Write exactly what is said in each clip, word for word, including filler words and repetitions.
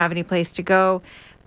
have any place to go,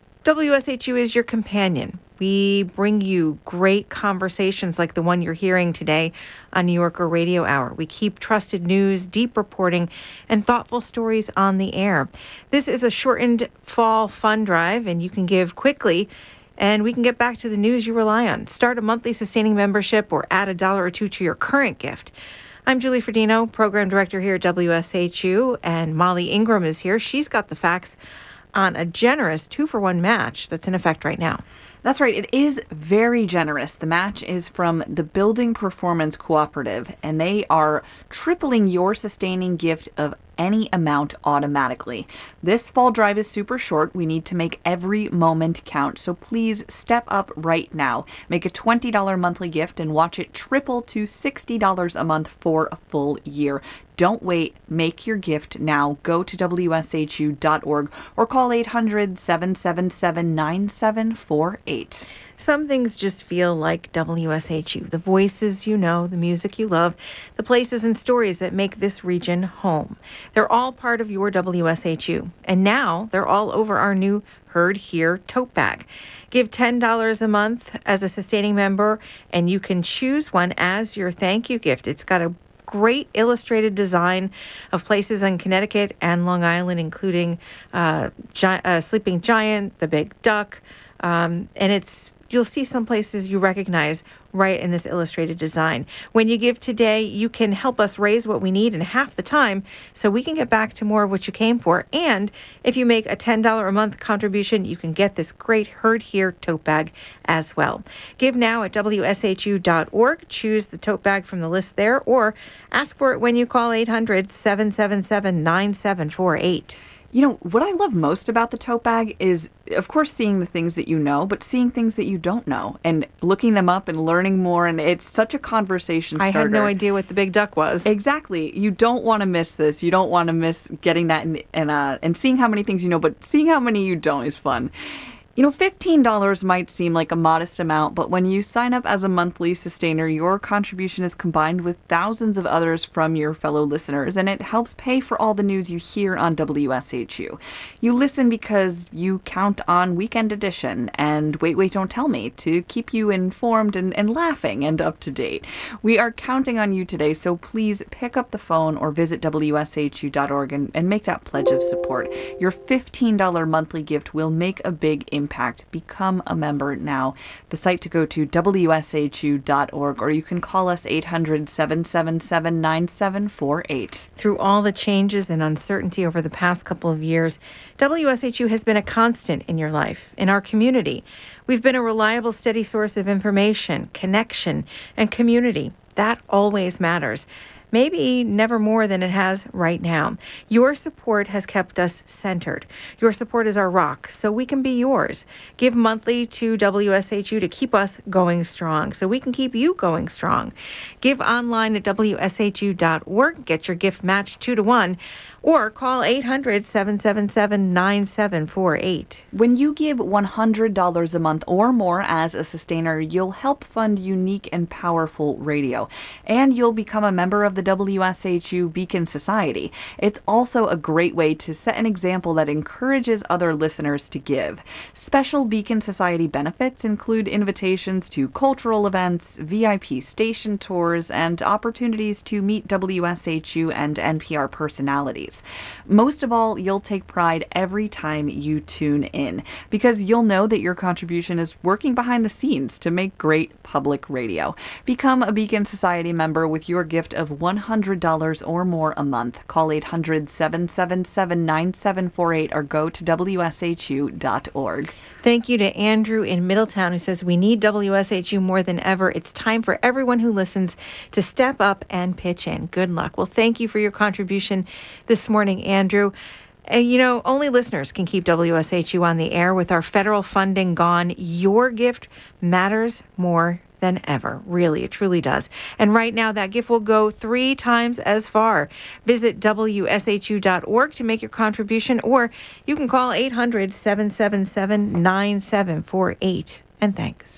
W S H U is your companion. We bring you great conversations like the one you're hearing today on New Yorker Radio Hour. We keep trusted news, deep reporting, and thoughtful stories on the air. This is a shortened fall fund drive, and you can give quickly, and we can get back to the news you rely on. Start a monthly sustaining membership or add a dollar or two to your current gift. I'm Julie Ferdino, Program Director here at W S H U, and Molly Ingram is here. She's got the facts on a generous two-for-one match that's in effect right now. That's right. It is very generous. The match is from the Building Performance Cooperative, and they are tripling your sustaining gift of any amount automatically. This fall drive is super short. We need to make every moment count. So please step up right now. Make a twenty dollars monthly gift and watch it triple to sixty dollars a month for a full year. Don't wait. Make your gift now. Go to W S H U dot org or call eight hundred, seven seven seven, nine seven four eight. Some things just feel like W S H U. The voices you know, the music you love, the places and stories that make this region home. They're all part of your W S H U. And now they're all over our new Heard Here tote bag. Give ten dollars a month as a sustaining member, and you can choose one as your thank you gift. It's got a great illustrated design of places in Connecticut and Long Island, including uh, Gi- uh, Sleeping Giant, the Big Duck, um, and it's you'll see some places you recognize right in this illustrated design. When you give today, you can help us raise what we need in half the time so we can get back to more of what you came for. And if you make a ten dollars a month contribution, you can get this great Heard Here tote bag as well. Give now at W S H U dot org. Choose the tote bag from the list there or ask for it when you call eight hundred, seven seven seven, nine seven four eight. You know, what I love most about the tote bag is, of course, seeing the things that you know, but seeing things that you don't know and looking them up and learning more. And it's such a conversation starter. I had no idea what the Big Duck was. Exactly. You don't want to miss this. You don't want to miss getting that and, and, uh, and seeing how many things you know, but seeing how many you don't is fun. You know, fifteen dollars might seem like a modest amount, but when you sign up as a monthly sustainer, your contribution is combined with thousands of others from your fellow listeners, and it helps pay for all the news you hear on W S H U. You listen because you count on Weekend Edition and Wait, Wait, Don't Tell Me to keep you informed and, and laughing and up to date. We are counting on you today, so please pick up the phone or visit W S H U dot org and, and make that pledge of support. Your fifteen dollars monthly gift will make a big impact. Impact. Become a member now. The site to go to W S H U dot org, or you can call us eight hundred, seven seven seven, nine seven four eight. Through all the changes and uncertainty over the past couple of years, W S H U has been a constant in your life, in our community. We've been a reliable, steady source of information, connection, and community. That always matters. Maybe never more than it has right now. Your support has kept us centered. Your support is our rock, so we can be yours. Give monthly to W S H U to keep us going strong, so we can keep you going strong. Give online at W S H U dot org. Get your gift matched two to one. Or call eight hundred, seven seven seven, nine seven four eight. When you give one hundred dollars a month or more as a sustainer, you'll help fund unique and powerful radio. And you'll become a member of the W S H U Beacon Society. It's also a great way to set an example that encourages other listeners to give. Special Beacon Society benefits include invitations to cultural events, V I P station tours, and opportunities to meet W S H U and N P R personalities. Most of all, you'll take pride every time you tune in because you'll know that your contribution is working behind the scenes to make great public radio. Become a Beacon Society member with your gift of one hundred dollars or more a month. Call eight hundred, seven seven seven, nine seven four eight or go to W S H U dot org. Thank you to Andrew in Middletown who says, we need W S H U more than ever. It's time for everyone who listens to step up and pitch in. Good luck. Well, thank you for your contribution this morning, Andrew. And, you know, only listeners can keep W S H U on the air. With our federal funding gone, your gift matters more than ever. Really, it truly does. And right now, that gift will go three times as far. Visit W S H U dot org to make your contribution, or you can call eight hundred, seven seven seven, nine seven four eight. And thanks.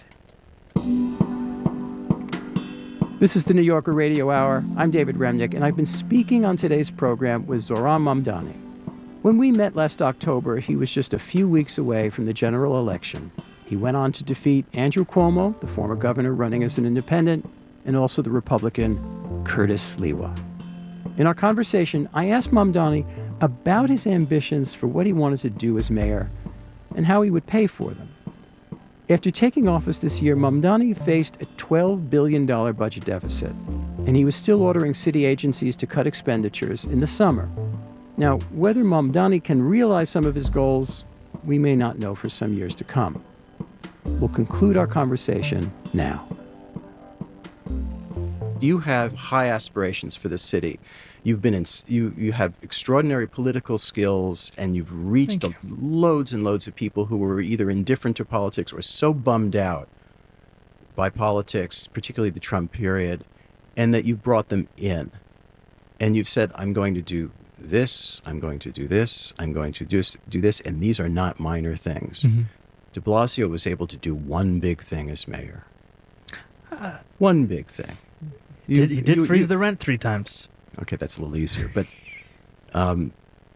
This is the New Yorker Radio Hour. I'm David Remnick, and I've been speaking on today's program with Zohran Mamdani. When we met last October, he was just a few weeks away from the general election. He went on to defeat Andrew Cuomo, the former governor running as an independent, and also the Republican Curtis Sliwa. In our conversation, I asked Mamdani about his ambitions for what he wanted to do as mayor and how he would pay for them. After taking office this year, Mamdani faced a twelve billion dollars budget deficit, and he was still ordering city agencies to cut expenditures in the summer. Now, whether Mamdani can realize some of his goals, we may not know for some years to come. We'll conclude our conversation now. You have high aspirations for the city. You've been in, you you have extraordinary political skills, and you've reached a, loads and loads of people who were either indifferent to politics or so bummed out by politics, particularly the Trump period, and that you've brought them in. And you've said, I'm going to do this, I'm going to do this, I'm going to do, do this, and these are not minor things. Mm-hmm. De Blasio was able to do one big thing as mayor. Uh, one big thing. You, did, he did you, freeze you, the rent three times. Okay, that's a little easier, but um,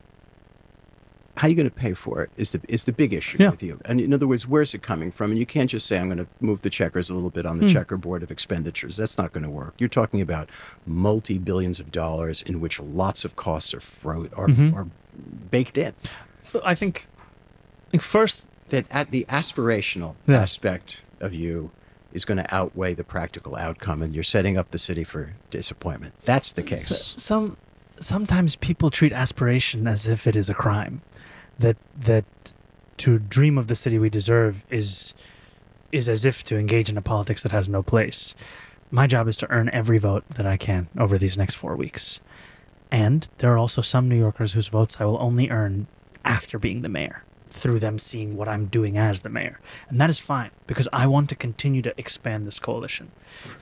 how are you going to pay for it is the is the big issue yeah. with you. And in other words, where's it coming from? And you can't just say, I'm going to move the checkers a little bit on the mm. checkerboard of expenditures. That's not going to work. You're talking about multi-billions of dollars in which lots of costs are fro- are, mm-hmm. are baked in. I think, I think first... That at the aspirational yeah. aspect of you is going to outweigh the practical outcome, and you're setting up the city for disappointment. That's the case. So, some sometimes people treat aspiration as if it is a crime. That that to dream of the city we deserve is is as if to engage in a politics that has no place. My job is to earn every vote that I can over these next four weeks. And there are also some New Yorkers whose votes I will only earn after being the mayor, through them seeing what I'm doing as the mayor. And that is fine, because I want to continue to expand this coalition.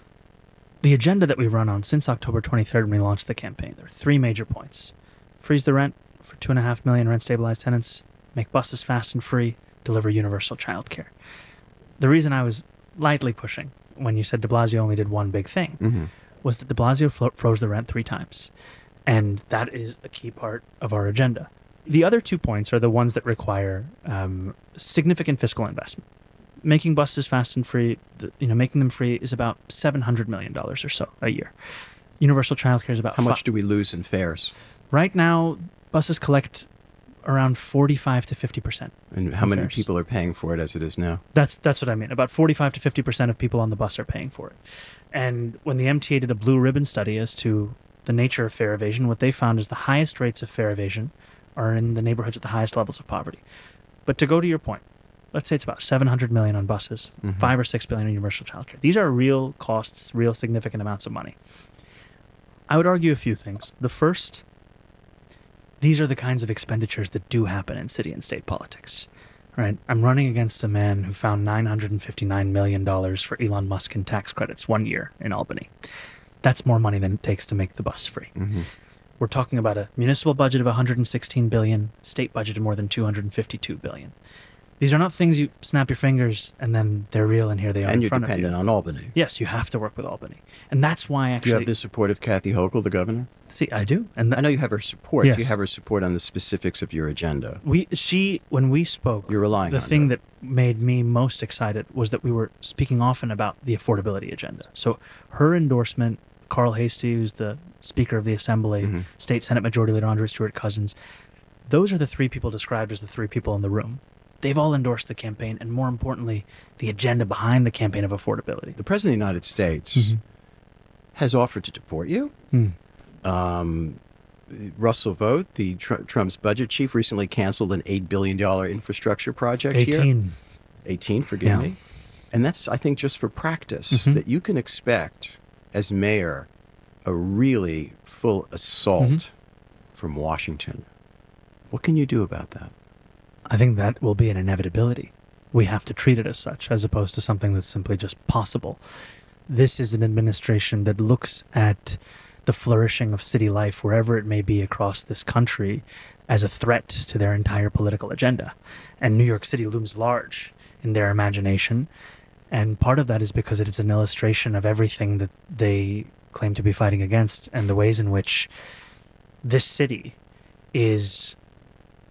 The agenda that we've run on since October twenty-third when we launched the campaign, there are three major points. Freeze the rent for two and a half million rent-stabilized tenants, make buses fast and free, deliver universal childcare. The reason I was lightly pushing when you said de Blasio only did one big thing mm-hmm. was that de Blasio flo- froze the rent three times. And that is a key part of our agenda. The other two points are the ones that require um, significant fiscal investment. Making buses fast and free, the, you know, making them free is about seven hundred million dollars or so a year. Universal childcare is about How much fi- do we lose in fares? Right now, buses collect around forty-five to fifty percent. And how many fares. people are paying for it as it is now? That's that's what I mean. About forty-five to fifty percent of people on the bus are paying for it. And when the M T A did a blue ribbon study as to the nature of fare evasion, what they found is the highest rates of fare evasion are in the neighborhoods at the highest levels of poverty. But to go to your point, let's say it's about seven hundred million dollars on buses, mm-hmm. five or six billion dollars in universal childcare. These are real costs, real significant amounts of money. I would argue a few things. The first, these are the kinds of expenditures that do happen in city and state politics. Right? I'm running against a man who found nine hundred fifty-nine million dollars for Elon Musk in tax credits one year in Albany. That's more money than it takes to make the bus free. Mm-hmm. We're talking about a municipal budget of one hundred sixteen billion dollars, state budget of more than two hundred fifty-two billion dollars. These are not things you snap your fingers and then they're real and here they are and in front of you. And you're dependent on Albany. Yes, you have to work with Albany. And that's why actually... Do you have the support of Kathy Hochul, the governor? See, I do. And th- I know you have her support. Yes. Do you have her support on the specifics of your agenda? We, she, when we spoke... You're relying the on thing her. that made me most excited was that we were speaking often about the affordability agenda. So her endorsement, Carl Hastie, who's the Speaker of the Assembly, mm-hmm. State Senate Majority Leader Andre Stewart Cousins, those are the three people described as the three people in the room. They've all endorsed the campaign, and more importantly, the agenda behind the campaign of affordability. The President of the United States mm-hmm. has offered to support you. Mm. Um, Russell Vought, the Tr- Trump's budget chief, recently canceled an eight billion dollars infrastructure project eighteen. here. eighteen, forgive yeah. me. And that's, I think, just for practice, mm-hmm. that you can expect, as mayor, a really full assault mm-hmm. from Washington. What can you do about that? I think that will be an inevitability. We have to treat it as such, as opposed to something that's simply just possible. This is an administration that looks at the flourishing of city life, wherever it may be across this country, as a threat to their entire political agenda. And New York City looms large in their imagination. And part of that is because it is an illustration of everything that they claim to be fighting against, and the ways in which this city is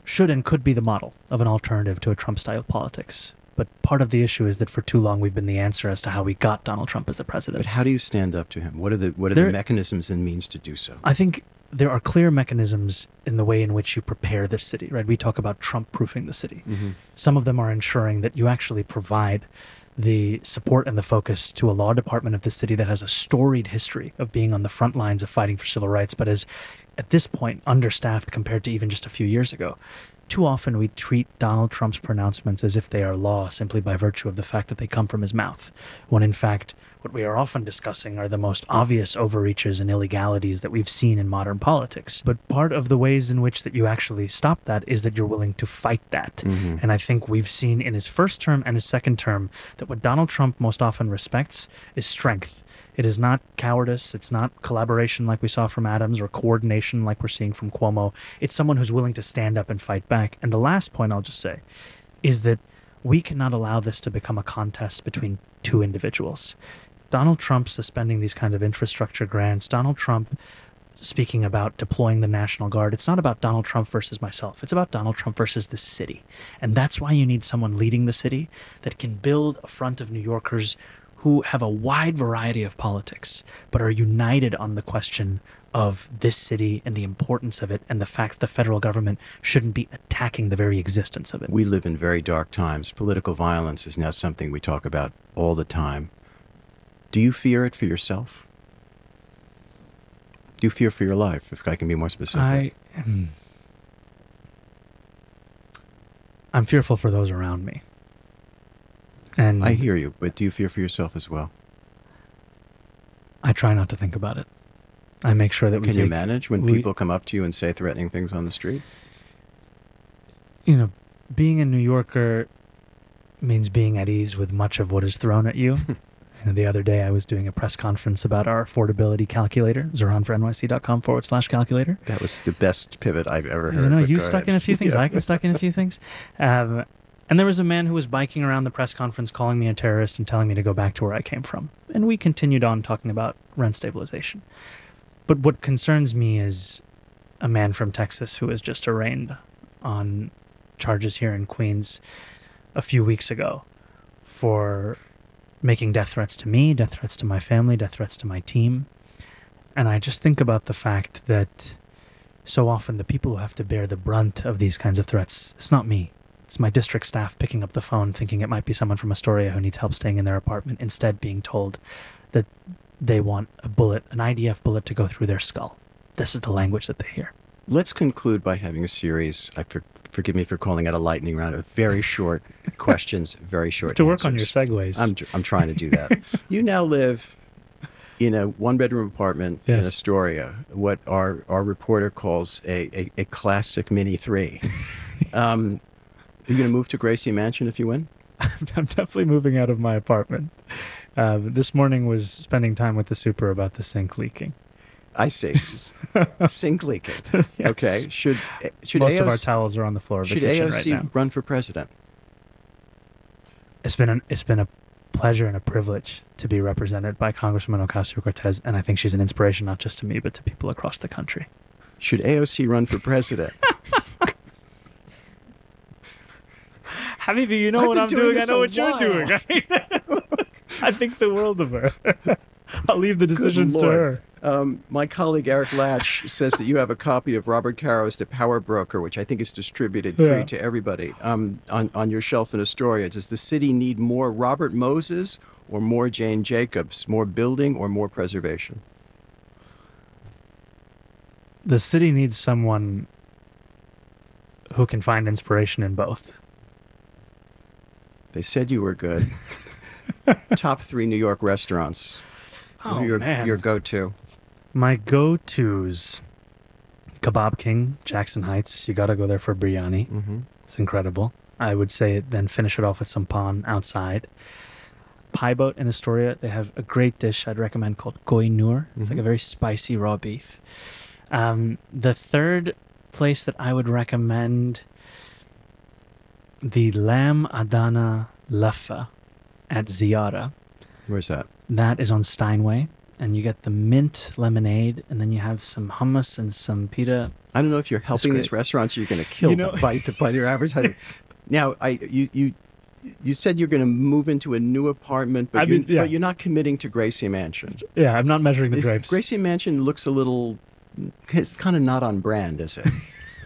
should and could be the model of an alternative to a Trump-style politics. But part of the issue is that for too long we've been the answer as to how we got Donald Trump as the president. But how do you stand up to him? What are the what are There- the mechanisms and means to do so? I think there are clear mechanisms in the way in which you prepare the city, right? We talk about Trump-proofing the city. Mm-hmm. Some of them are ensuring that you actually provide the support and the focus to a law department of the city that has a storied history of being on the front lines of fighting for civil rights, but is at this point understaffed compared to even just a few years ago. Too often we treat Donald Trump's pronouncements as if they are law simply by virtue of the fact that they come from his mouth, when in fact what we are often discussing are the most obvious overreaches and illegalities that we've seen in modern politics. But part of the ways in which that you actually stop that is that you're willing to fight that. Mhm. And I think we've seen in his first term and his second term that what Donald Trump most often respects is strength. It is not cowardice. It's not collaboration like we saw from Adams or coordination like we're seeing from Cuomo. It's someone who's willing to stand up and fight back. And the last point I'll just say is that we cannot allow this to become a contest between two individuals. Donald Trump suspending these kind of infrastructure grants, Donald Trump speaking about deploying the National Guard. It's not about Donald Trump versus myself. It's about Donald Trump versus the city. And that's why you need someone leading the city that can build a front of New Yorkers who have a wide variety of politics, but are united on the question of this city and the importance of it and the fact that the federal government shouldn't be attacking the very existence of it. We live in very dark times. Political violence is now something we talk about all the time. Do you fear it for yourself? Do you fear for your life, if I can be more specific? I, hmm. I'm fearful for those around me. And I hear you, but do you fear for yourself as well? I try not to think about it. I make sure that we Can take, you manage when we- people come up to you and say threatening things on the street? you know, being a New Yorker means being at ease with much of what is thrown at you. You know, the other day I was doing a press conference about our affordability calculator, zoranfornyc.com forward slash calculator. That was the best pivot I've ever heard. You know, but you go stuck ahead. in a few things. Yeah. I can stuck in a few things. Um, and there was a man who was biking around the press conference calling me a terrorist and telling me to go back to where I came from. And we continued on talking about rent stabilization. But what concerns me is a man from Texas who was just arraigned on charges here in Queens a few weeks ago for making death threats to me, death threats to my family, death threats to my team. And I just think about the fact that so often the people who have to bear the brunt of these kinds of threats, it's not me. It's my district staff picking up the phone thinking it might be someone from Astoria who needs help staying in their apartment, instead being told that they want a bullet, an I D F bullet to go through their skull. This is the language that they hear. Let's conclude by having a series. I for, forgive me for calling it a lightning round of very short questions, very short To work on your answers. segues. I'm tr- I'm trying to do that. You now live in a one-bedroom apartment in Yes. Astoria, what our our reporter calls a a, a classic mini three. um, are you going to move to Gracie Mansion if you win? I'm definitely moving out of my apartment. Uh, this morning was spending time with the super about the sink leaking. I see. Sink leaking. Yes. Okay. Should should Most A O C, of our towels are on the floor of the should kitchen A O C right now. run for president? It's been an, it's been a pleasure and a privilege to be represented by Congresswoman Ocasio-Cortez, and I think she's an inspiration not just to me, but to people across the country. Should A O C run for president? Habibi, you know I've what been I'm doing doing. I this know a what you're while. doing. I think the world of her. I'll leave the Good decisions to Lord. her. Um, my colleague Eric Latch says that you have a copy of Robert Caro's The Power Broker, which I think is distributed free Yeah. to everybody, um, on, on your shelf in Astoria. Does the city need more Robert Moses or more Jane Jacobs, more building or more preservation? The city needs someone who can find inspiration in both. They said you were good. Top three New York restaurants. Oh, your, man. your go-to. My go-tos, Kebab King, Jackson Heights. You got to go there for biryani. Mm-hmm. It's incredible. I would say then finish it off with some pan outside. Pie Boat in Astoria, they have a great dish I'd recommend called Koi Noor. It's like Mhm. a very spicy raw beef. Um, the third place that I would recommend, the Lamb Adana Laffa at Ziyara. Where's that? That is on Steinway. and you get the mint lemonade, and then you have some hummus and some pita. I don't know if you're helping great. these restaurants or you're going to kill You know- them by, by their advertising. Now, I you you you said you're going to move into a new apartment, but, I you, mean, yeah. but you're not committing to Gracie Mansion. Yeah, I'm not measuring the Is- drapes. Gracie Mansion looks a little. It's kind of not on brand, is it?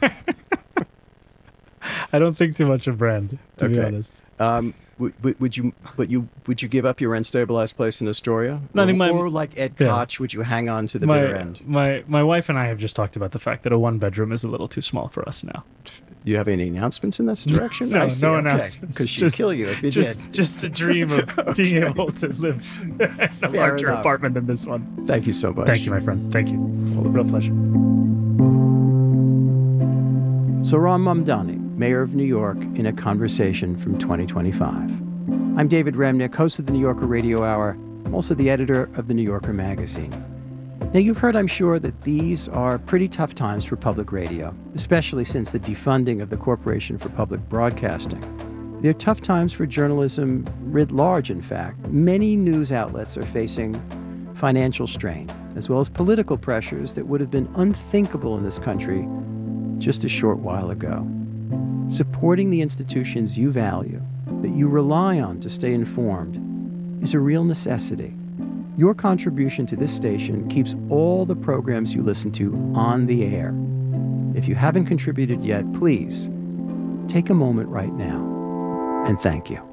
I don't think too much of brand, to be Okay. honest. Um, would, would, would you? But you would you give up your unstabilized place in Astoria? No, I or, think my- or like Ed yeah. Koch, would you hang on to the my, bitter end? My my wife and I have just talked about the fact that a one bedroom is a little too small for us now. Do you have any announcements in this direction? No, I see, no okay. announcements. Because she'd Just- kill you if you Just did. just a dream of being able to live in a Fair larger enough. apartment than this one. Thank you so much. Thank you, my friend. Thank you. Real pleasure. Zohran Mamdani, mayor of New York, in a conversation from twenty twenty-five. I'm David Remnick, host of the New Yorker Radio Hour. I'm also the editor of the New Yorker magazine. Now, you've heard, I'm sure, that these are pretty tough times for public radio, especially since the defunding of the Corporation for Public Broadcasting. They're tough times for journalism writ large, in fact. Many news outlets are facing financial strain, as well as political pressures that would have been unthinkable in this country just a short while ago. Supporting the institutions you value, that you rely on to stay informed, is a real necessity. Your contribution to this station keeps all the programs you listen to on the air. If you haven't contributed yet, please take a moment right now and thank you.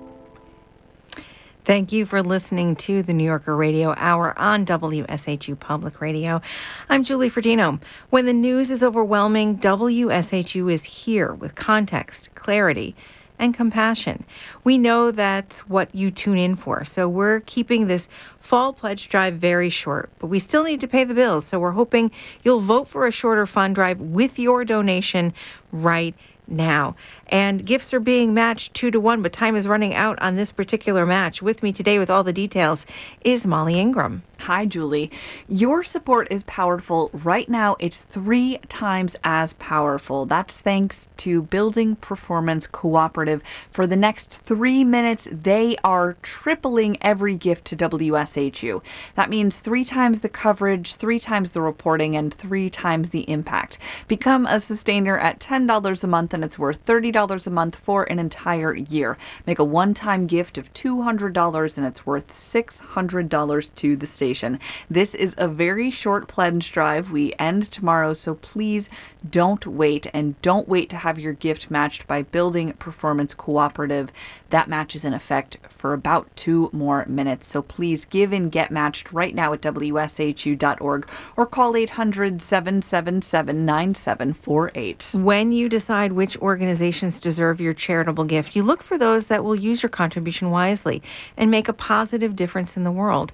Thank you for listening to the New Yorker Radio Hour on W S H U Public Radio. I'm Julie Ferdino. When the news is overwhelming, W S H U is here with context, clarity, and compassion. We know that's what you tune in for, so we're keeping this fall pledge drive very short, but we still need to pay the bills, so we're hoping you'll vote for a shorter fund drive with your donation right now. And gifts are being matched two to one, but time is running out on this particular match. With me today with all the details is Molly Ingram. Hi, Julie. Your support is powerful. Right now, it's three times as powerful. That's thanks to Building Performance Cooperative. For the next three minutes, they are tripling every gift to W S H U. That means three times the coverage, three times the reporting, and three times the impact. Become a sustainer at ten dollars a month, and it's worth thirty dollars a month for an entire year. Make a one-time gift of two hundred dollars, and it's worth six hundred dollars to the station. This is a very short pledge drive. We end tomorrow, so please don't wait, and don't wait to have your gift matched by Building Performance Cooperative. That match is in effect for about two more minutes, so please give and get matched right now at W S H U dot org or call eight hundred, seven seven seven, nine seven four eight. When you decide which organizations deserve your charitable gift, you look for those that will use your contribution wisely and make a positive difference in the world.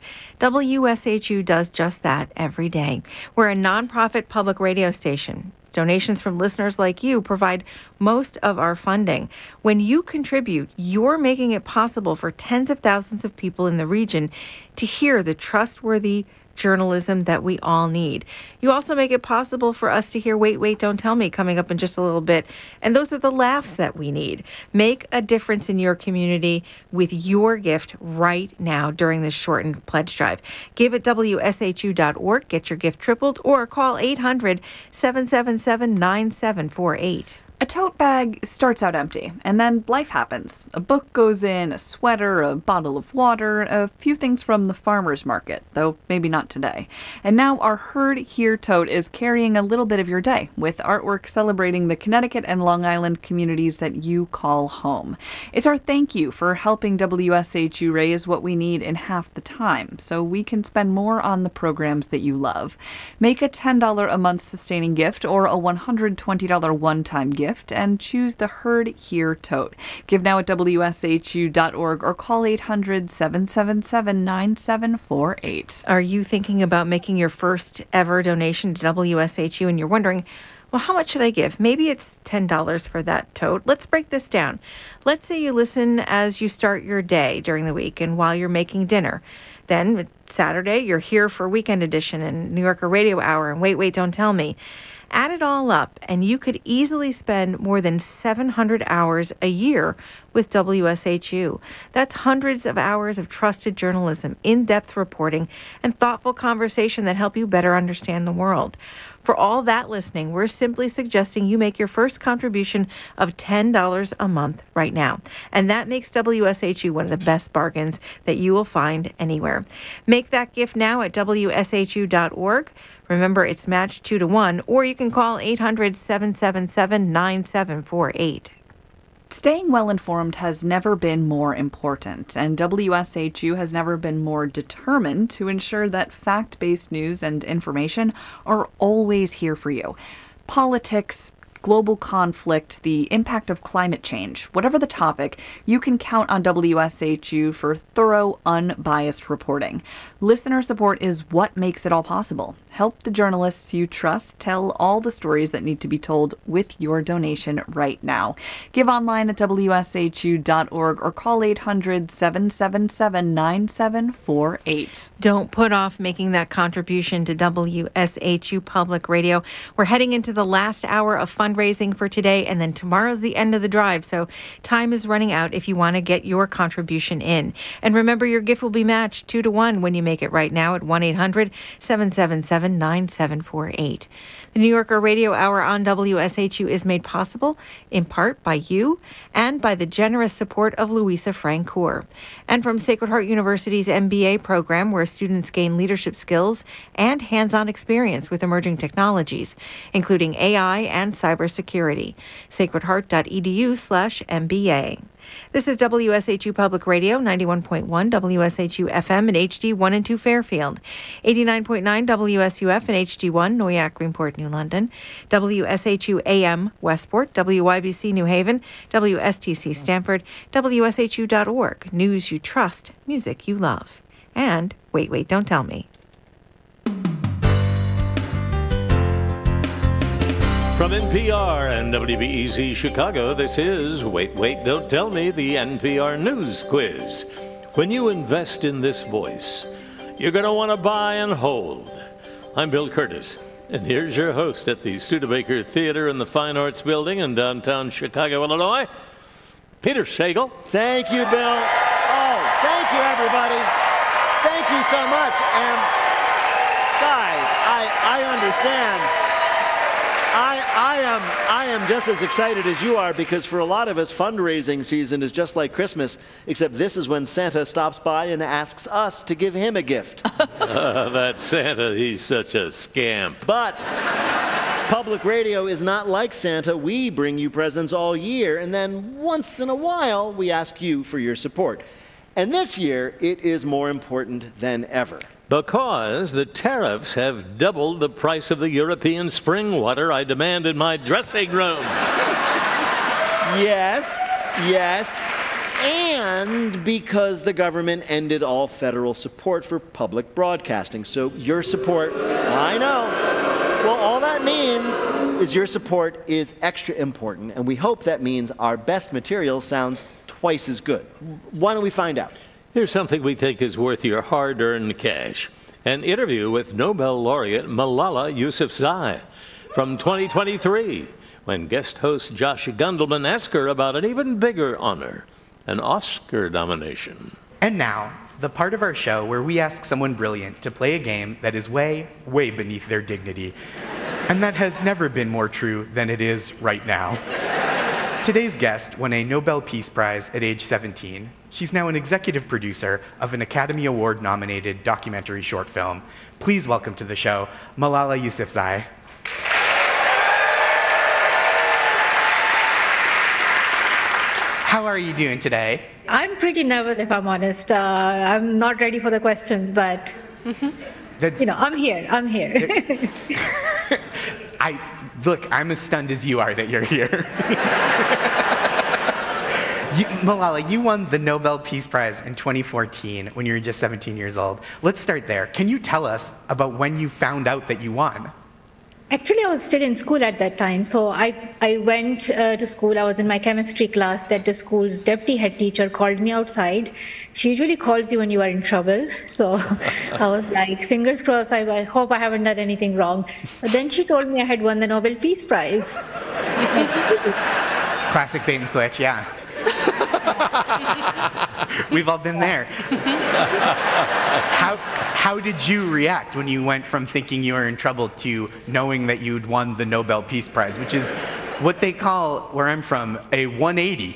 W S H U does just that every day. We're a nonprofit public radio station. Donations from listeners like you provide most of our funding. When you contribute, you're making it possible for tens of thousands of people in the region to hear the trustworthy journalism that we all need. You also make it possible for us to hear Wait, Wait, Don't Tell Me coming up in just a little bit. And those are the laughs that we need. Make a difference in your community with your gift right now during this shortened pledge drive. Give at W S H U dot org, get your gift tripled, or call eight hundred, seven seven seven, nine seven four eight. A tote bag starts out empty, and then life happens. A book goes in, a sweater, a bottle of water, a few things from the farmer's market, though maybe not today. And now our Heard Here tote is carrying a little bit of your day, with artwork celebrating the Connecticut and Long Island communities that you call home. It's our thank you for helping W S H U raise what we need in half the time, so we can spend more on the programs that you love. Make a ten dollars a month sustaining gift or a one hundred twenty dollars one-time gift, and choose the Heard Here tote. Give now at W S H U dot org or call eight hundred, seven seven seven, nine seven four eight. Are you thinking about making your first ever donation to W S H U and you're wondering, well, how much should I give? Maybe it's ten dollars for that tote. Let's break this down. Let's say you listen as you start your day during the week and while you're making dinner. Then Saturday, you're here for Weekend Edition and New Yorker Radio Hour and Wait, Wait, Don't Tell Me. Add it all up, and you could easily spend more than seven hundred hours a year with W S H U. That's hundreds of hours of trusted journalism, in-depth reporting, and thoughtful conversation that help you better understand the world. For all that listening, we're simply suggesting you make your first contribution of ten dollars a month right now. And that makes W S H U one of the best bargains that you will find anywhere. Make that gift now at W S H U dot org. Remember, it's matched two to one, or you can call eight hundred, seven seven seven, nine seven four eight. Staying well informed has never been more important, and W S H U has never been more determined to ensure that fact-based news and information are always here for you. Politics, global conflict, the impact of climate change, whatever the topic, you can count on W S H U for thorough, unbiased reporting. Listener support is what makes it all possible. Help the journalists you trust tell all the stories that need to be told with your donation right now. Give online at W S H U dot org or call eight hundred, seven seven seven, nine seven four eight. Don't put off making that contribution to W S H U Public Radio. We're heading into the last hour of fundraising for today, and then tomorrow's the end of the drive, so time is running out if you want to get your contribution in. And remember, your gift will be matched two to one when you make it right now at one eight hundred, seven seven seven, nine seven four eight. The New Yorker Radio Hour on W S H U is made possible in part by you and by the generous support of Louisa Francoeur. And from Sacred Heart University's M B A program, where students gain leadership skills and hands-on experience with emerging technologies, including A I and cybersecurity. sacred heart dot e d u slash M B A. This is W S H U Public Radio, ninety-one point one W S H U F M and H D one and two Fairfield, eighty-nine point nine W S U F and H D one Noyak, Greenport, New London, W S H U A M Westport, W Y B C New Haven, W S T C Stamford, W S H U dot org, news you trust, music you love. And, wait, wait, don't tell me. From N P R and W B E Z Chicago, this is Wait, Wait, Don't Tell Me, the N P R News Quiz. When you invest in this voice, you're going to want to buy and hold. I'm Bill Curtis, and here's your host at the Studebaker Theater in the Fine Arts Building in downtown Chicago, Illinois, Peter Sagal. Thank you, Bill. Oh, thank you, everybody. Thank you so much. And guys, I, I understand. I, I am I am just as excited as you are, because for a lot of us, fundraising season is just like Christmas, except this is when Santa stops by and asks us to give him a gift. uh, that Santa, he's such a scamp. But public radio is not like Santa. We bring you presents all year, and then once in a while, we ask you for your support. And this year, it is more important than ever. Because the tariffs have doubled the price of the European spring water I demand in my dressing room. Yes, yes. And because the government ended all federal support for public broadcasting. So your support, I know. Well, all that means is your support is extra important. And we hope that means our best material sounds twice as good. Why don't we find out? Here's something we think is worth your hard-earned cash. An interview with Nobel laureate Malala Yousafzai from twenty twenty-three, when guest host Josh Gundelman asked her about an even bigger honor, an Oscar nomination. And now, the part of our show where we ask someone brilliant to play a game that is way, way beneath their dignity. And that has never been more true than it is right now. Today's guest won a Nobel Peace Prize at age seventeen. She's now an executive producer of an Academy Award-nominated documentary short film. Please welcome to the show, Malala Yousafzai. How are you doing today? I'm pretty nervous, if I'm honest. Uh, I'm not ready for the questions, but, That's, you know, I'm here. I'm here. I look, I'm as stunned as you are that you're here. you, Malala, you won the Nobel Peace Prize in twenty fourteen when you were just seventeen years old. Let's start there. Can you tell us about when you found out that you won? Actually, I was still in school at that time. So I, I went uh, to school. I was in my chemistry class that the school's deputy head teacher called me outside. She usually calls you when you are in trouble. So I was like, fingers crossed, I, I hope I haven't done anything wrong. But then she told me I had won the Nobel Peace Prize. Classic bait and switch, yeah. We've all been there. How, how did you react when you went from thinking you were in trouble to knowing that you'd won the Nobel Peace Prize, which is what they call, where I'm from, a one eighty?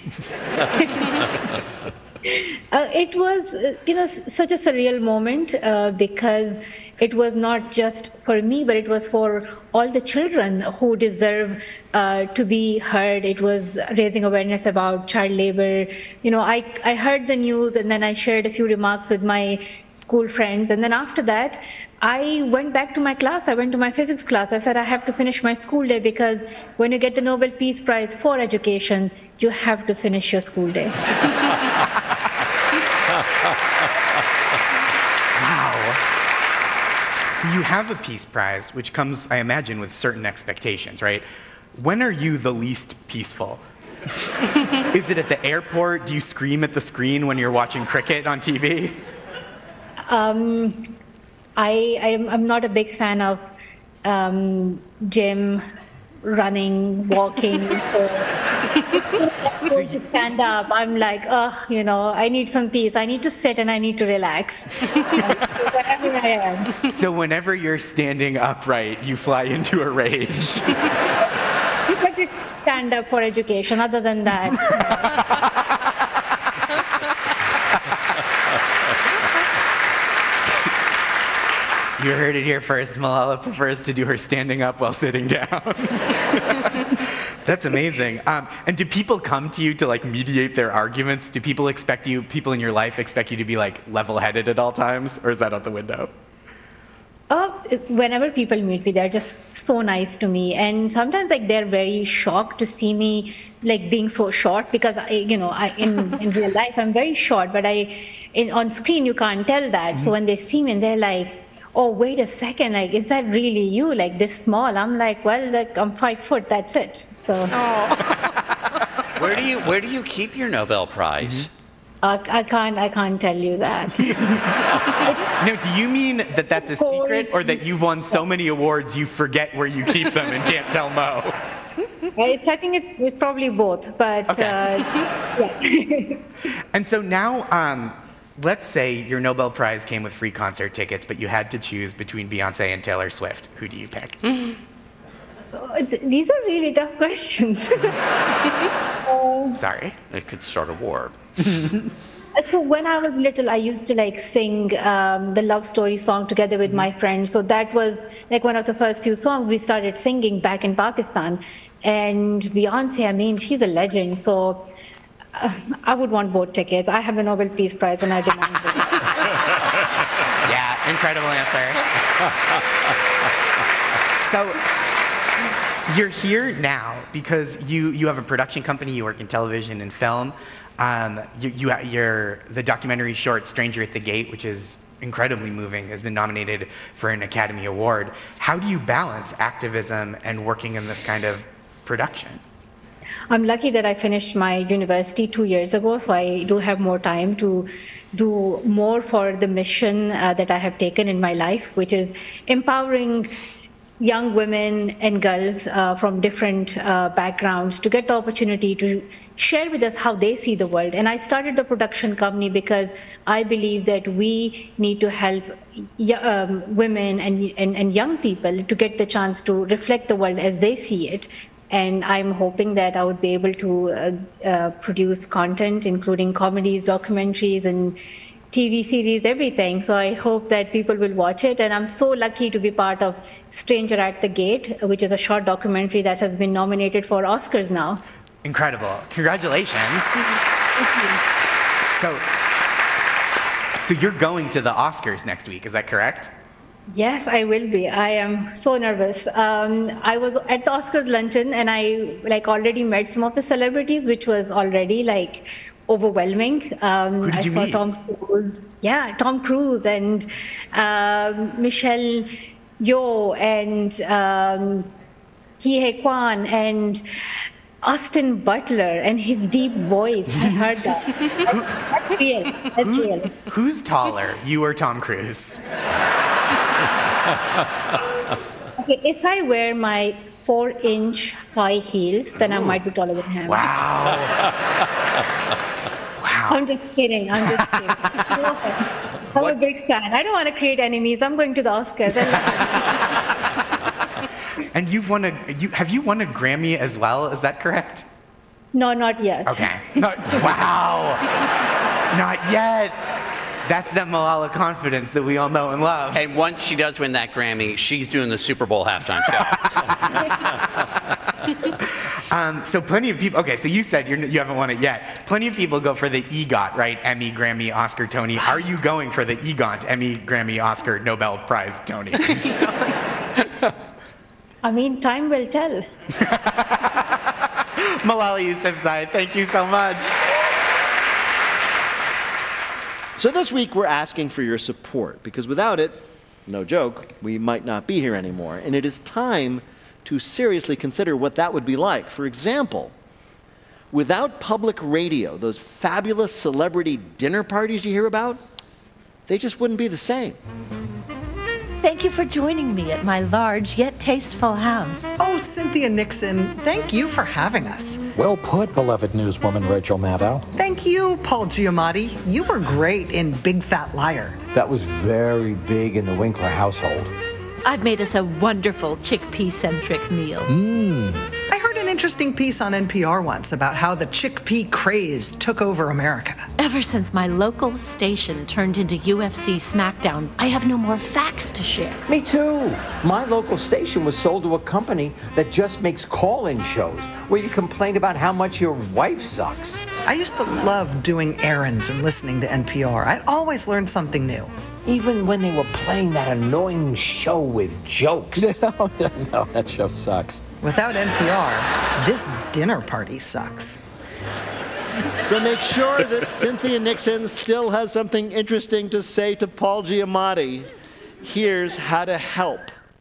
Uh, it was, uh, you know, s- such a surreal moment uh, because it was not just for me, but it was for all the children who deserve uh, to be heard. It was raising awareness about child labor. You know, I, I heard the news and then I shared a few remarks with my school friends. And then after that, I went back to my class. I went to my physics class. I said, I have to finish my school day because when you get the Nobel Peace Prize for education, you have to finish your school day. Wow. So you have a Peace Prize, which comes, I imagine, with certain expectations, right? When are you the least peaceful? Is it at the airport? Do you scream at the screen when you're watching cricket on T V? Um, I, I'm, I'm not a big fan of um, gym, running, walking. So, so to stand up, I'm like, oh, you know, I need some peace. I need to sit and I need to relax. Whatever I am. So whenever you're standing upright, you fly into a rage. But just stand up for education. Other than that. You heard it here first. Malala prefers to do her standing up while sitting down. That's amazing. Um, and do people come to you to like mediate their arguments? Do people expect you, people in your life expect you to be like level-headed at all times, or is that out the window? Uh, whenever people meet me, they're just so nice to me, and sometimes like they're very shocked to see me like being so short because I, you know, I in, in real life I'm very short, but I, in on screen you can't tell that. Mm-hmm. So when they see me, and they're like, "Oh, wait a second, like is that really you? Like this small?" I'm like, "Well, like I'm five foot. That's it." So. Where do you where do you keep your Nobel Prize? Mm-hmm. Uh, I can't. I can't tell you that. No, do you mean that that's a secret, or that you've won so many awards you forget where you keep them and can't tell Mo? It's, I think it's, it's probably both, but Okay. uh, yeah. And so now, um, let's say your Nobel Prize came with free concert tickets, but you had to choose between Beyonce and Taylor Swift. Who do you pick? Uh, th- These are really tough questions. uh, Sorry. It could start a war. So when I was little, I used to like sing um, the love story song together with my friends. So that was like one of the first few songs we started singing back in Pakistan. And Beyonce, I mean, she's a legend. So uh, I would want both tickets. I have the Nobel Peace Prize and I demand it. Yeah, incredible answer. So you're here now because you, you have a production company, you work in television and film. Um, you, you, you're, the documentary short Stranger at the Gate, which is incredibly moving, has been nominated for an Academy Award. How do you balance activism and working in this kind of production? I'm lucky that I finished my university two years ago, so I do have more time to do more for the mission uh, that I have taken in my life, which is empowering young women and girls uh, from different uh, backgrounds to get the opportunity to share with us how they see the world. And I started the production company because I believe that we need to help y- um, women and, and, and young people to get the chance to reflect the world as they see it. And I'm hoping that I would be able to uh, uh, produce content, including comedies, documentaries, and T V series, everything. So I hope that people will watch it. And I'm so lucky to be part of Stranger at the Gate, which is a short documentary that has been nominated for Oscars now. Incredible. Congratulations. So, so you're going to the Oscars next week, is that correct? Yes, I will be. I am so nervous. Um, I was at the Oscars luncheon and I like already met some of the celebrities, which was already like overwhelming. Um, Who did I you saw meet? Tom Cruise. Yeah, Tom Cruise and um Michelle Yo and um, Ki Hei Kwan and Austin Butler and his deep voice. I heard that. That's, that's real. That's Who- real. Who's taller, you or Tom Cruise? Okay, if I wear my four-inch high heels, then I might be taller than him. Wow. Wow. I'm just kidding. I'm just kidding. I'm a big fan. I don't want to create enemies. I'm going to the Oscars. I love And you've won a, you, have you won a Grammy as well? Is that correct? it. No, not yet. Okay. Not, wow. Not yet. That's that Malala confidence that we all know and love. And once she does win that Grammy, she's doing the Super Bowl halftime show. Um, so plenty of people, okay, so you said you're, you haven't won it yet. Plenty of people go for the EGOT, right? Emmy, Grammy, Oscar, Tony. Are you going for the EGOT, Emmy, Grammy, Oscar, Nobel Prize, Tony? I mean, time will tell. Malala Yousafzai, thank you so much. So this week we're asking for your support because without it, no joke, we might not be here anymore. And it is time to seriously consider what that would be like. For example, without public radio, those fabulous celebrity dinner parties you hear about, they just wouldn't be the same. Thank you for joining me at my large yet tasteful house. Oh, Cynthia Nixon, thank you for having us. Well put, beloved newswoman Rachel Maddow. Thank you, Paul Giamatti. You were great in Big Fat Liar. That was very big in the Winkler household. I've made us a wonderful chickpea-centric meal. Mmm. I heard an interesting piece on N P R once about how the chickpea craze took over America. Ever since my local station turned into U F C SmackDown, I have no more facts to share. Me too. My local station was sold to a company that just makes call-in shows where you complain about how much your wife sucks. I used to love doing errands and listening to N P R. I'd always learn something new. Even when they were playing that annoying show with jokes. No, no, that show sucks. Without N P R, this dinner party sucks. So make sure that Cynthia Nixon still has something interesting to say to Paul Giamatti. Here's how to help.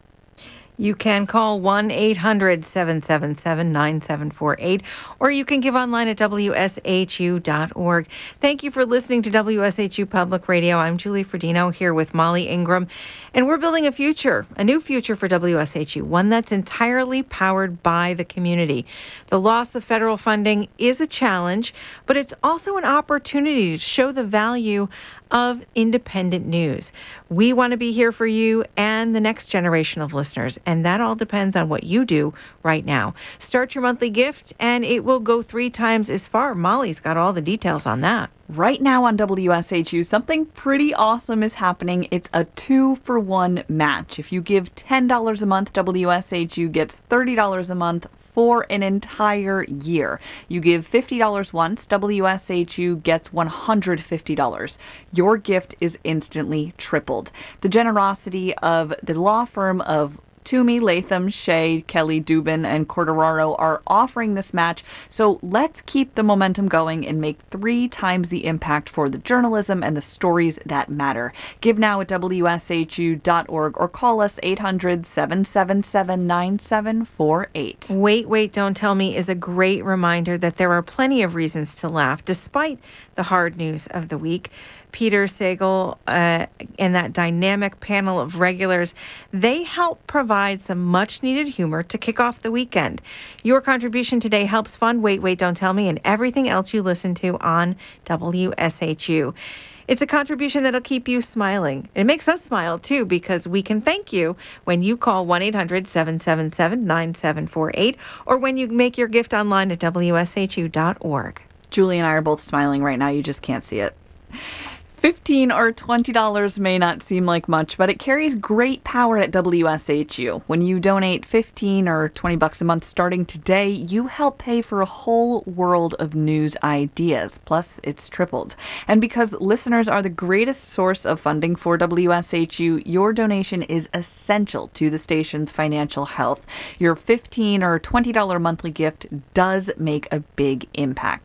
You can call one eight hundred seven seven seven nine seven four eight, or you can give online at W S H U dot org. Thank you for listening to W S H U Public Radio. I'm Julie Ferdino here with Molly Ingram, and we're building a future, a new future for W S H U, one that's entirely powered by the community. The loss of federal funding is a challenge, but it's also an opportunity to show the value of independent news. We want to be here for you and the next generation of listeners, and that all depends on what you do right now. Start your monthly gift, and it will go three times as far. Molly's got all the details on that. Right now on W S H U, something pretty awesome is happening. It's a two-for-one match. If you give ten dollars a month, W S H U gets thirty dollars a month for an entire year. You give fifty dollars once, W S H U gets one hundred fifty dollars. Your gift is instantly tripled. The generosity of the law firm of Toomey, Latham, Shea, Kelly, Dubin, and Corderaro are offering this match, so let's keep the momentum going and make three times the impact for the journalism and the stories that matter. Give now at W S H U dot org or call us eight hundred seven seven seven nine seven four eight. Wait, Wait, Don't Tell Me is a great reminder that there are plenty of reasons to laugh despite the hard news of the week. Peter Sagal uh, and that dynamic panel of regulars, they help provide some much-needed humor to kick off the weekend. Your contribution today helps fund Wait, Wait, Don't Tell Me and everything else you listen to on W S H U. It's a contribution that'll keep you smiling. It makes us smile, too, because we can thank you when you call one eight hundred seven seven seven nine seven four eight or when you make your gift online at W S H U dot org. Julie and I are both smiling right now. You just can't see it. fifteen or twenty dollars may not seem like much, but it carries great power at W S H U. When you donate fifteen or twenty bucks a month starting today, you help pay for a whole world of news ideas. Plus, it's tripled. And because listeners are the greatest source of funding for W S H U, your donation is essential to the station's financial health. Your fifteen or twenty dollars monthly gift does make a big impact.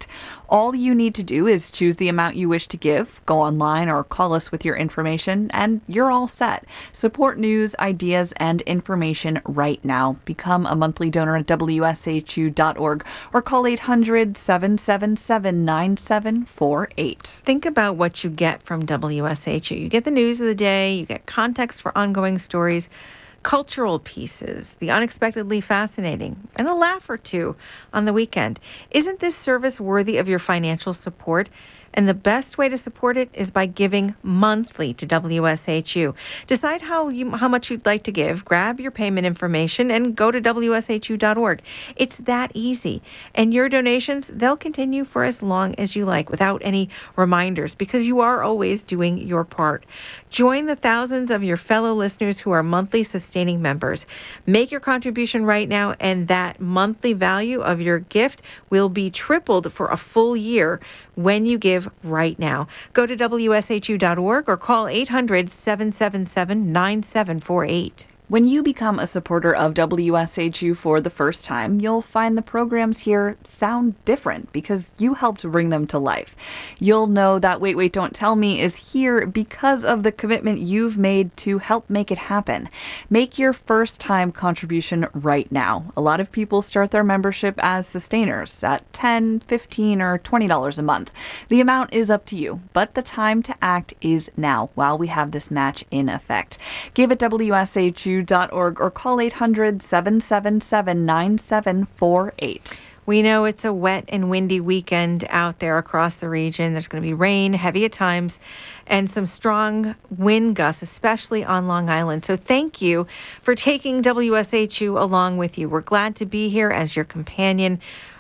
All you need to do is choose the amount you wish to give, go online or call us with your information, and you're all set. Support news, ideas, and information right now. Become a monthly donor at W S H U dot org or call eight hundred, seven seven seven, nine seven four eight. Think about what you get from W S H U. You get the news of the day, you get context for ongoing stories, cultural pieces, the unexpectedly fascinating, and a laugh or two on the weekend. Isn't this service worthy of your financial support? And the best way to support it is by giving monthly to W S H U. Decide how you how much you'd like to give, grab your payment information, and go to W S H U dot org. It's that easy. And your donations, they'll continue for as long as you like without any reminders because you are always doing your part. Join the thousands of your fellow listeners who are monthly sustaining members. Make your contribution right now, and that monthly value of your gift will be tripled for a full year when you give right now. Go to W S H U dot org or call eight hundred, seven seven seven, nine seven four eight. When you become a supporter of W S H U for the first time, you'll find the programs here sound different because you helped bring them to life. You'll know that Wait, Wait, Don't Tell Me is here because of the commitment you've made to help make it happen. Make your first-time contribution right now. A lot of people start their membership as sustainers at ten dollars, fifteen dollars, or twenty dollars a month. The amount is up to you, but the time to act is now while we have this match in effect. Give at W S H U dot org or call eight hundred, seven seven seven, nine seven four eight. We know it's a wet and windy weekend out there across the region. There's going to be rain, heavy at times, and some strong wind gusts, especially on Long Island. So thank you for taking W S H U along with you. We're glad to be here as your companion,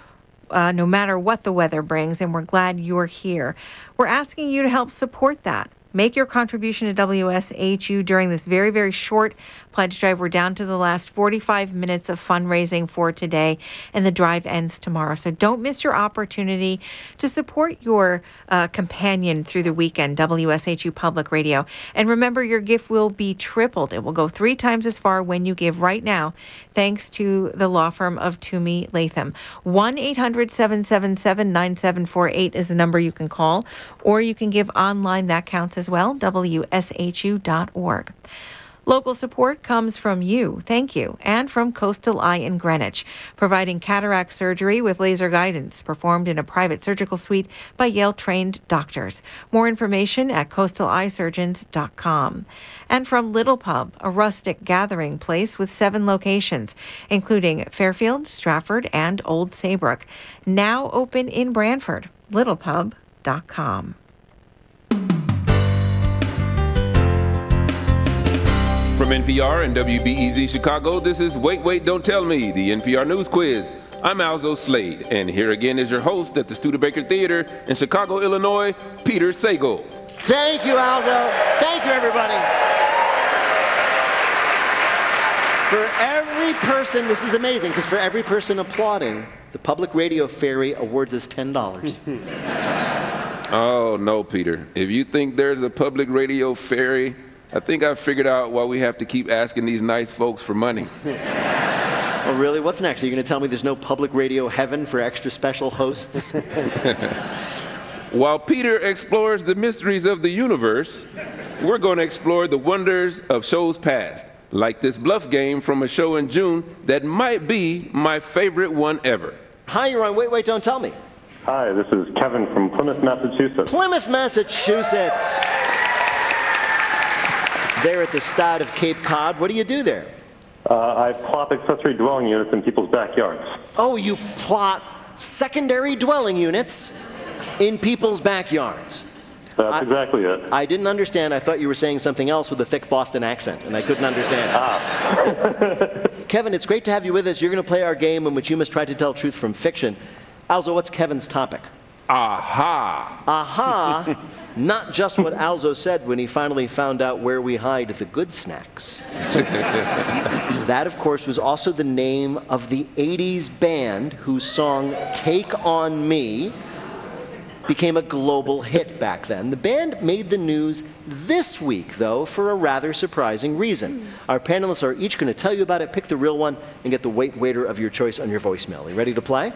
uh, no matter what the weather brings, and we're glad you're here. We're asking you to help support that. Make your contribution to W S H U during this very, very short pledge drive. We're down to the last forty-five minutes of fundraising for today, and the drive ends tomorrow. So don't miss your opportunity to support your uh, companion through the weekend, W S H U Public Radio. And remember, your gift will be tripled. It will go three times as far when you give right now, thanks to the law firm of Toomey Latham. one eight hundred, seven seven seven, nine seven four eight is the number you can call, or you can give online. That counts as well, W S H U dot org. Local support comes from you, thank you, and from Coastal Eye in Greenwich, providing cataract surgery with laser guidance performed in a private surgical suite by Yale-trained doctors. More information at coastal eye surgeons dot com. And from Little Pub, a rustic gathering place with seven locations, including Fairfield, Stratford, and Old Saybrook. Now open in Branford, little pub dot com. From N P R and W B E Z Chicago, this is Wait, Wait, Don't Tell Me, the N P R News Quiz. I'm Alzo Slade, and here again is your host at the Studebaker Theater in Chicago, Illinois, Peter Sagal. Thank you, Alzo. Thank you, everybody. For every person, this is amazing, because for every person applauding, the Public Radio Fairy awards us ten dollars. Oh, no, Peter. If you think there's a Public Radio Fairy, I think I've figured out why we have to keep asking these nice folks for money. Oh, really? What's next? Are you going to tell me there's no public radio heaven for extra special hosts? While Peter explores the mysteries of the universe, we're going to explore the wonders of shows past, like this bluff game from a show in June that might be my favorite one ever. Hi, you're on Wait, Wait, Don't Tell Me. Hi, this is Kevin from Plymouth, Massachusetts. Plymouth, Massachusetts. There at the Stad of Cape Cod. What do you do there? Uh, I plot accessory dwelling units in people's backyards. Oh, you plot secondary dwelling units in people's backyards. That's I, exactly it. I didn't understand. I thought you were saying something else with a thick Boston accent, and I couldn't understand. Ah. Kevin, it's great to have you with us. You're going to play our game in which you must try to tell truth from fiction. Alzo, what's Kevin's topic? Aha. Aha. Not just what Alzo said when he finally found out where we hide the good snacks. That, of course, was also the name of the eighties band whose song Take On Me became a global hit back then. The band made the news this week, though, for a rather surprising reason. Our panelists are each going to tell you about it, pick the real one, and get the wait waiter of your choice on your voicemail. Are you ready to play?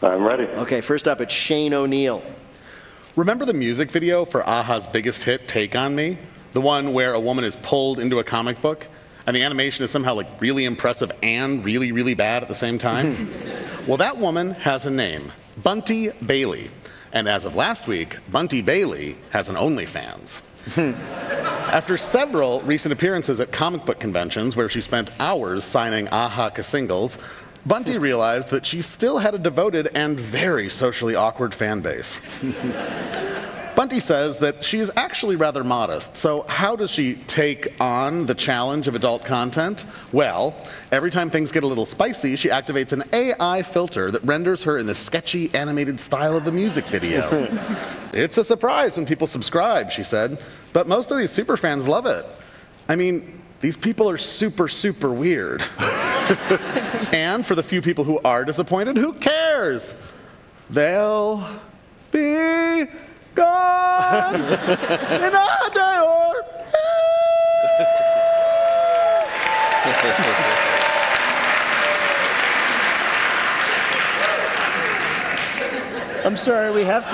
I'm ready. Okay, first up, it's Shane O'Neill. Remember the music video for A-ha's biggest hit, Take On Me? The one where a woman is pulled into a comic book, and the animation is somehow like really impressive and really, really bad at the same time? Well, that woman has a name, Bunty Bailey. And as of last week, Bunty Bailey has an OnlyFans. After several recent appearances at comic book conventions where she spent hours signing A-ha singles, Bunty realized that she still had a devoted and very socially awkward fan base. Bunty says that she is actually rather modest, so how does she take on the challenge of adult content? Well, every time things get a little spicy, she activates an A I filter that renders her in the sketchy, animated style of the music video. It's a surprise when people subscribe, she said, but most of these superfans love it. I mean, these people are super, super weird. And for the few people who are disappointed, who cares? They'll be gone in a day or I'm sorry, we have to.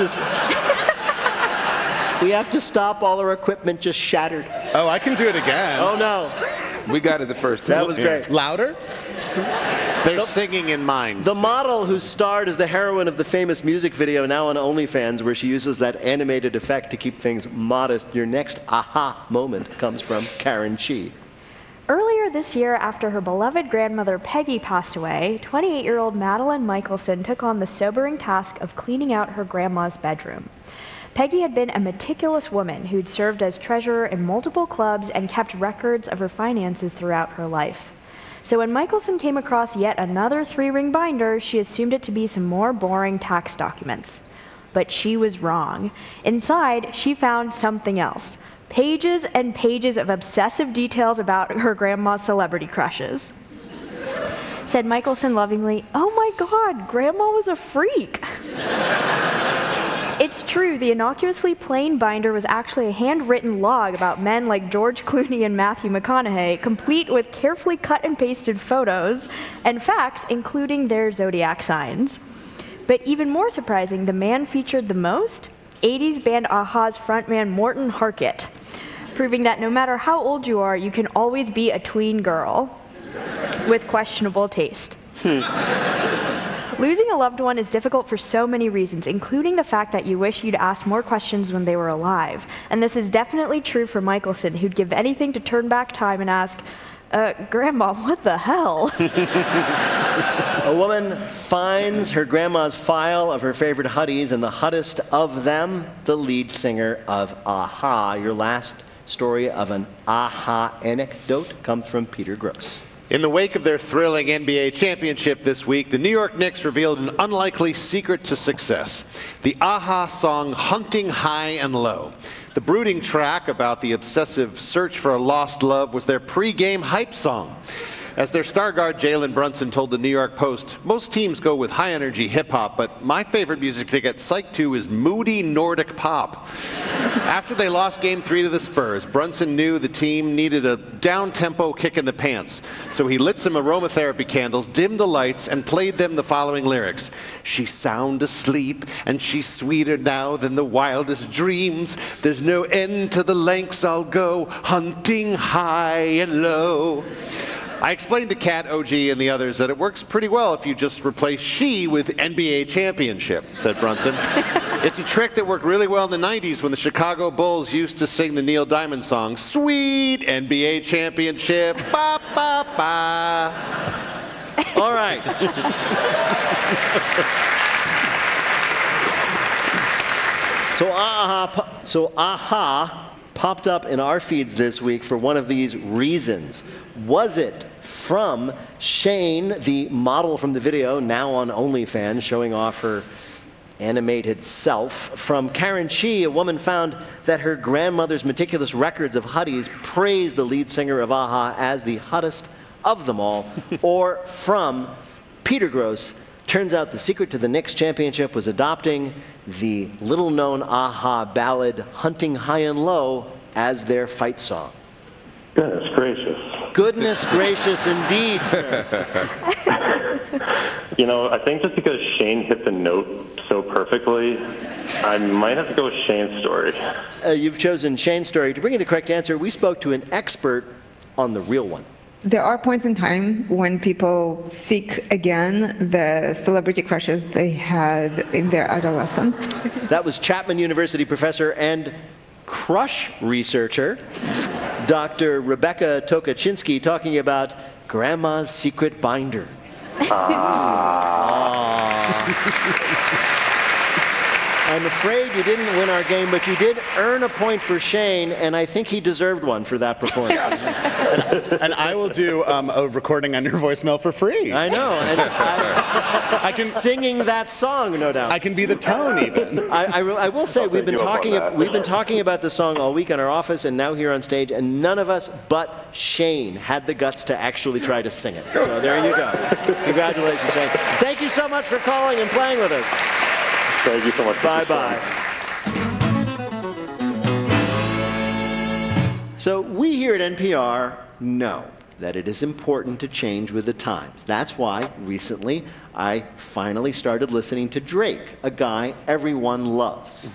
We have to stop. All our equipment just shattered. Oh, I can do it again. Oh no. We got it the first time. That was great. Louder? They're singing in mind. The model who starred as the heroine of the famous music video now on OnlyFans, where she uses that animated effect to keep things modest. Your next aha moment comes from Karen Chi. Earlier this year, after her beloved grandmother Peggy passed away, twenty-eight-year-old Madeline Michelson took on the sobering task of cleaning out her grandma's bedroom. Peggy had been a meticulous woman who'd served as treasurer in multiple clubs and kept records of her finances throughout her life. So when Michelson came across yet another three-ring binder, she assumed it to be some more boring tax documents. But she was wrong. Inside, she found something else. Pages and pages of obsessive details about her grandma's celebrity crushes. Said Michelson lovingly, "Oh my God, Grandma was a freak." It's true, the innocuously plain binder was actually a handwritten log about men like George Clooney and Matthew McConaughey, complete with carefully cut and pasted photos and facts, including their zodiac signs. But even more surprising, the man featured the most? eighties band A-ha's frontman Morten Harket, proving that no matter how old you are, you can always be a tween girl with questionable taste. Losing a loved one is difficult for so many reasons, including the fact that you wish you'd asked more questions when they were alive. And this is definitely true for Michelson, who'd give anything to turn back time and ask, uh, Grandma, what the hell? A woman finds her grandma's file of her favorite huddies, and the hottest of them, the lead singer of A-ha. Your last story of an A-ha anecdote comes from Peter Gross. In the wake of their thrilling N B A championship this week, the New York Knicks revealed an unlikely secret to success: the A-ha song Hunting High and Low. The brooding track about the obsessive search for a lost love was their pre-game hype song. As their star guard Jalen Brunson told the New York Post, "Most teams go with high-energy hip-hop, but my favorite music to get psyched to is moody Nordic pop." After they lost Game three to the Spurs, Brunson knew the team needed a down-tempo kick in the pants, so he lit some aromatherapy candles, dimmed the lights, and played them the following lyrics: "She's sound asleep, and she's sweeter now than the wildest dreams. There's no end to the lengths I'll go, hunting high and low." I explained to Kat, O G, and the others that it works pretty well if you just replace she with N B A championship, said Brunson. It's a trick that worked really well in the nineties when the Chicago Bulls used to sing the Neil Diamond song, "Sweet N B A championship, ba ba ba." All right. So A-ha, so A-ha popped up in our feeds this week for one of these reasons. Was it from Shane, the model from the video, now on OnlyFans, showing off her animated self? From Karen Chi, a woman found that her grandmother's meticulous records of huddies praised the lead singer of A-ha as the hottest of them all? Or from Peter Gross, turns out the secret to the Knicks championship was adopting the little-known A-ha ballad Hunting High and Low as their fight song. Goodness gracious. Goodness gracious indeed, sir. You know, I think just because Shane hit the note so perfectly, I might have to go with Shane's story. Uh, you've chosen Shane's story. To bring you the correct answer, we spoke to an expert on the real one. There are points in time when people seek again the celebrity crushes they had in their adolescence. That was Chapman University professor and crush researcher, Doctor Rebecca Tokaczynski, talking about Grandma's secret binder. Ah. I'm afraid you didn't win our game, but you did earn a point for Shane, and I think he deserved one for that performance. Yes. and, and I will do um, a recording on your voicemail for free. I know. And I, I can singing that song, no doubt. I can be the tone, even. I, I, I will say I'll we've been take you up on talking that. we've been talking about the song all week in our office and now here on stage, and none of us but Shane had the guts to actually try to sing it. So there you go. Congratulations, Shane. Thank you so much for calling and playing with us. Thank you so much. Bye-bye. So we here at N P R know that it is important to change with the times. That's why recently I finally started listening to Drake, a guy everyone loves.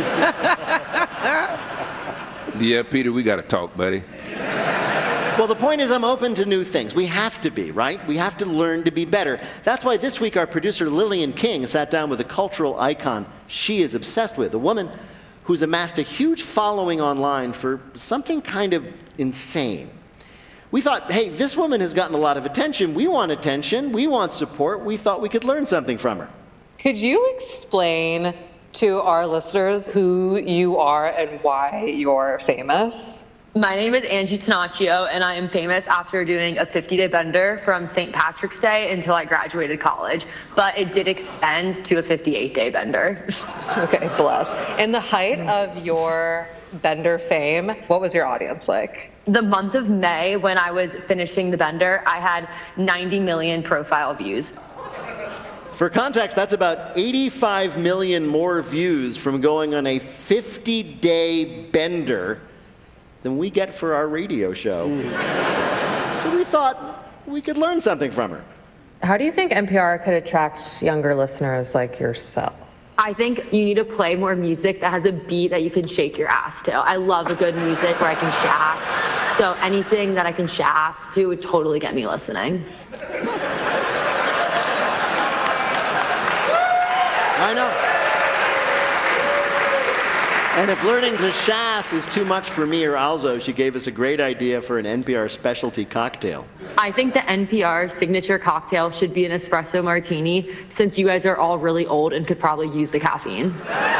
Yeah, Peter, we got to talk, buddy. Well, the point is I'm open to new things. We have to be, right? We have to learn to be better. That's why this week our producer Lillian King sat down with a cultural icon she is obsessed with, a woman who's amassed a huge following online for something kind of insane. We thought, hey, this woman has gotten a lot of attention. We want attention. We want support. We thought we could learn something from her. Could you explain to our listeners who you are and why you're famous? My name is Angie Tanacchio, and I am famous after doing a fifty-day bender from Saint Patrick's Day until I graduated college, but it did extend to a fifty-eight day bender. Okay, bless. In the height of your bender fame, what was your audience like? The month of May, when I was finishing the bender, I had ninety million profile views. For context, that's about eighty-five million more views from going on a fifty day bender than we get for our radio show. So we thought we could learn something from her. How do you think N P R could attract younger listeners like yourself? I think you need to play more music that has a beat that you can shake your ass to. I love a good music where I can shaft. So anything that I can shaft to would totally get me listening. I know. And if learning to shas is too much for me or Alzo, she gave us a great idea for an N P R specialty cocktail. I think the N P R signature cocktail should be an espresso martini, since you guys are all really old and could probably use the caffeine.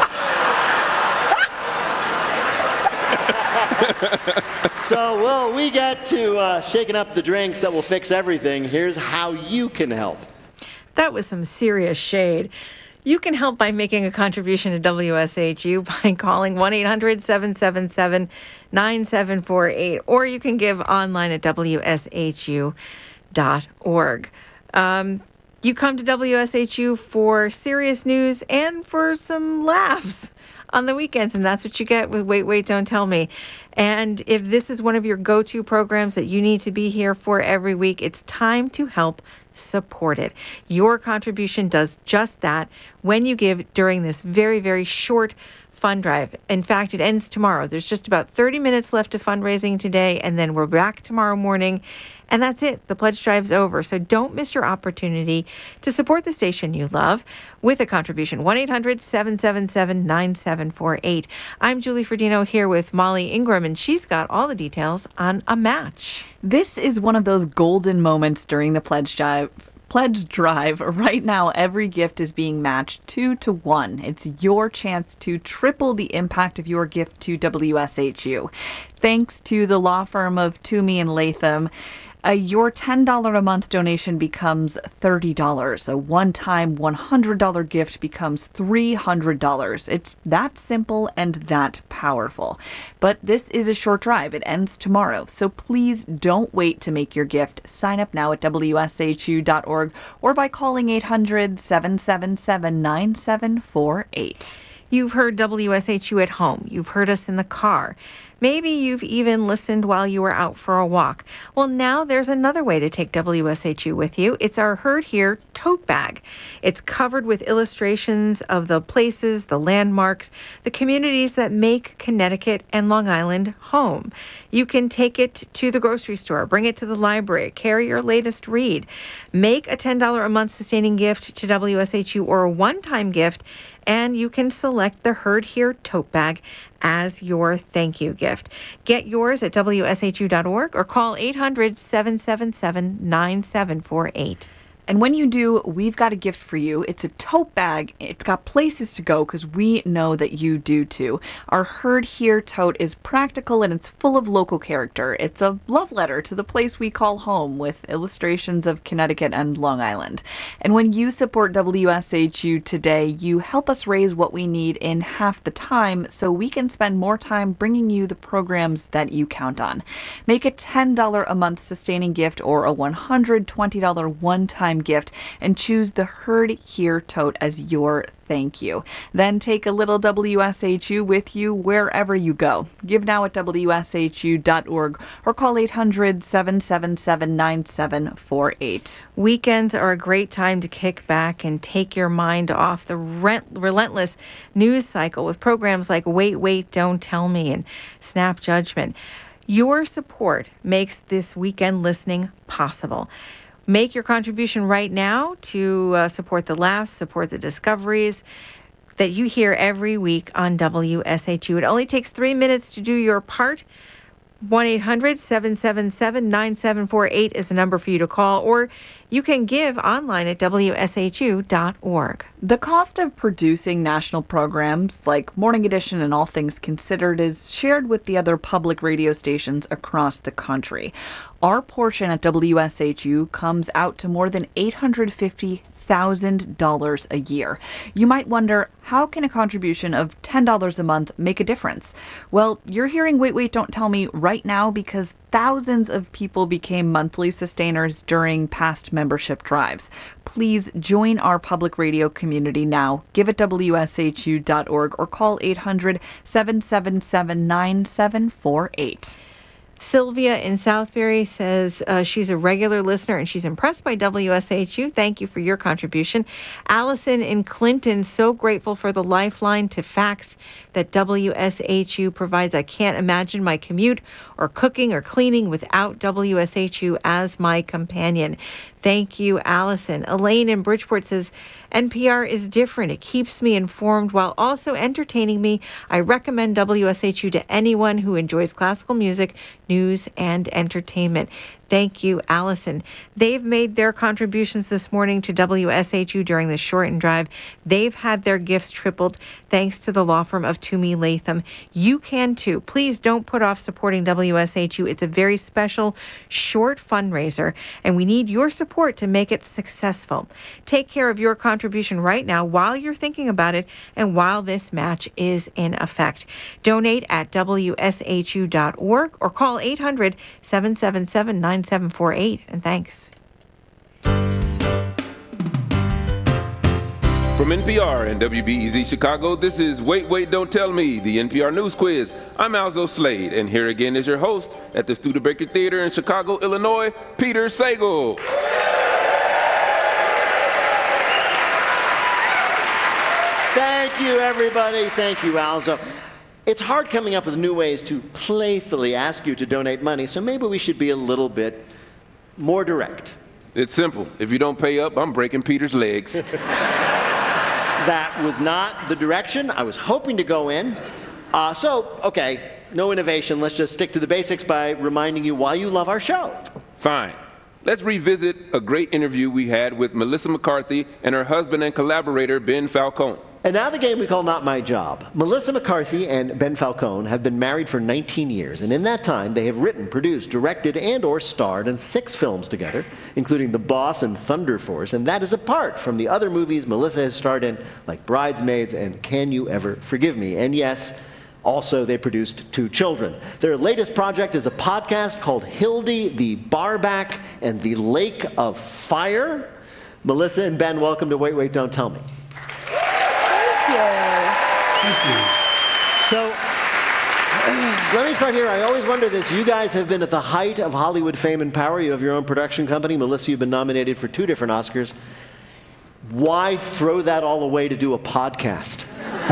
So, well, we get to uh, shaking up the drinks that will fix everything. Here's how you can help. That was some serious shade. You can help by making a contribution to W S H U by calling one eight hundred seven seven seven nine seven four eight, or you can give online at W S H U dot org. Um, you come to W S H U for serious news and for some laughs on the weekends, and that's what you get with Wait, Wait, Don't Tell Me. And if this is one of your go-to programs that you need to be here for every week, it's time to help support it. Your contribution does just that when you give during this very, very short fund drive. In fact, it ends tomorrow. There's just about thirty minutes left of fundraising today, and then we're back tomorrow morning. And that's it. The pledge drive's over. So don't miss your opportunity to support the station you love with a contribution. one eight hundred seven seven seven nine seven four eight. I'm Julie Ferdino here with Molly Ingram, and she's got all the details on a match. This is one of those golden moments during the pledge drive. Pledge drive. Right now, every gift is being matched two to one. It's your chance to triple the impact of your gift to W S H U. Thanks to the law firm of Toomey and Latham, Uh, your ten dollars a month donation becomes thirty dollars. A one-time one hundred dollars gift becomes three hundred dollars. It's that simple and that powerful. But this is a short drive. It ends tomorrow. So please don't wait to make your gift. Sign up now at W S H U dot org or by calling eight hundred seven seven seven nine seven four eight. You've heard W S H U at home. You've heard us in the car. Maybe you've even listened while you were out for a walk. Well, now there's another way to take W S H U with you. It's our Heard Here tote bag. It's covered with illustrations of the places, the landmarks, the communities that make Connecticut and Long Island home. You can take it to the grocery store, bring it to the library, carry your latest read. Make a ten dollars a month sustaining gift to W S H U or a one-time gift, and you can select the Heard Here tote bag as your thank you gift. Get yours at W S H U dot org or call eight hundred, seven seven seven, nine seven four eight. And when you do, we've got a gift for you. It's a tote bag. It's got places to go because we know that you do too. Our Heard Here tote is practical and it's full of local character. It's a love letter to the place we call home with illustrations of Connecticut and Long Island. And when you support W S H U today, you help us raise what we need in half the time so we can spend more time bringing you the programs that you count on. Make a ten dollars a month sustaining gift or a one hundred twenty dollars one-time gift and choose the Heard Here tote as your thank you. Then take a little W S H U with you wherever you go. Give now at W S H U dot org or call eight hundred, seven seven seven, nine seven four eight. Weekends are a great time to kick back and take your mind off the rent- relentless news cycle with programs like Wait, Wait, Don't Tell Me and Snap Judgment. Your support makes this weekend listening possible. Make your contribution right now to uh, support the laughs, support the discoveries that you hear every week on W S H U. It only takes three minutes to do your part. one eight hundred, seven seven seven, nine seven four eight is the number for you to call, or you can give online at W S H U dot org. The cost of producing national programs like Morning Edition and All Things Considered is shared with the other public radio stations across the country. Our portion at W S H U comes out to more than eight hundred fifty thousand dollars a year. You might wonder, how can a contribution of ten dollars a month make a difference? Well, you're hearing Wait, Wait, Don't Tell Me right now because thousands of people became monthly sustainers during past membership drives. Please join our public radio community now. Give at W S H U dot org or call eight hundred, seven seven seven, nine seven four eight. Sylvia in Southbury says uh, she's a regular listener and she's impressed by W S H U. Thank you for your contribution. Allison in Clinton, so grateful for the lifeline to facts that W S H U provides. I can't imagine my commute or cooking or cleaning without W S H U as my companion. Thank you, Allison. Elaine in Bridgeport says, N P R is different. It keeps me informed while also entertaining me. I recommend W S H U to anyone who enjoys classical music, news, and entertainment. Thank you, Allison. They've made their contributions this morning to W S H U during the shortened drive. They've had their gifts tripled thanks to the law firm of Toomey Latham. You can too. Please don't put off supporting W S H U. It's a very special short fundraiser, and we need your support to make it successful. Take care of your contribution right now while you're thinking about it and while this match is in effect. Donate at W S H U dot org or call eight hundred, seven seven seven, nine seven four eight, and thanks. From N P R and W B E Z Chicago, this is Wait, Wait, Don't Tell Me, the N P R News Quiz. I'm Alzo Slade, and here again is your host at the Studebaker Theater in Chicago, Illinois, Peter Sagal. Thank you, everybody. Thank you, Alzo. It's hard coming up with new ways to playfully ask you to donate money, so maybe we should be a little bit more direct. It's simple. If you don't pay up, I'm breaking Peter's legs. That was not the direction I was hoping to go in. Uh, so, okay, no innovation. Let's just stick to the basics by reminding you why you love our show. Fine. Let's revisit a great interview we had with Melissa McCarthy and her husband and collaborator, Ben Falcone. And now the game we call Not My Job. Melissa McCarthy and Ben Falcone have been married for nineteen years, and in that time they have written, produced, directed, and or starred in six films together, including The Boss and Thunder Force, and that is apart from the other movies Melissa has starred in, like Bridesmaids and Can You Ever Forgive Me? And yes, also they produced two children. Their latest project is a podcast called Hildy, the Barback, and the Lake of Fire. Melissa and Ben, welcome to Wait, Wait, Don't Tell Me. Thank you. So, let me start here. I always wonder this. You guys have been at the height of Hollywood fame and power. You have your own production company. Melissa, you've been nominated for two different Oscars. Why throw that all away to do a podcast?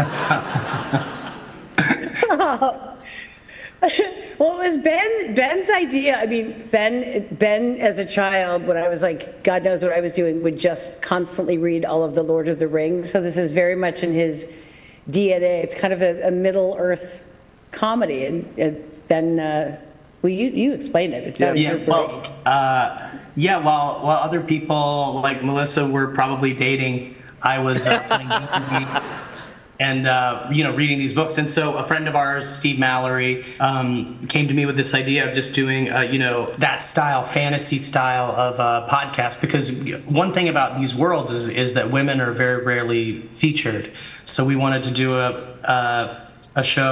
Well, it was Ben's, Ben's idea. I mean, Ben, Ben, as a child, when I was like, God knows what I was doing, would just constantly read all of the Lord of the Rings. So this is very much in his D N A. It's kind of a, a Middle Earth comedy. And, and Ben, uh, well, you, you explained it. It sounded yeah, great. well, uh, yeah, while, while other people like Melissa were probably dating, I was uh, playing D and D. And, uh, you know, reading these books. And so a friend of ours, Steve Mallory, um, came to me with this idea of just doing, uh, you know, that style, fantasy style of uh, podcast. Because one thing about these worlds is, is that women are very rarely featured. So we wanted to do a, uh, a show